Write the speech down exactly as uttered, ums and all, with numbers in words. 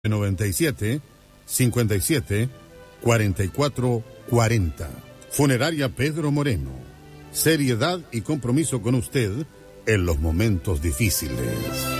noventa y siete, cincuenta y siete, cuarenta y cuatro cuarenta. Funeraria Pedro Moreno. Seriedad y compromiso con usted en los momentos difíciles.